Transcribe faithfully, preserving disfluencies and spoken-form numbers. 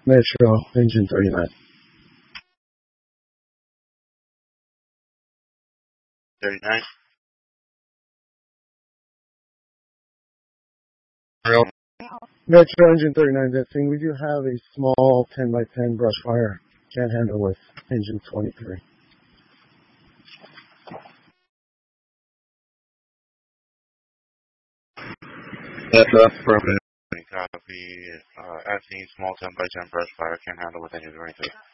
Metro, engine thirty-nine. thirty-nine. Real. Metro, engine thirty-nine, that thing. We do have a small ten by ten brush fire. Can't handle with engine twenty-three. That's up for copy. Uh, at scene, small ten by ten brush fire, can't handle with engine twenty-three.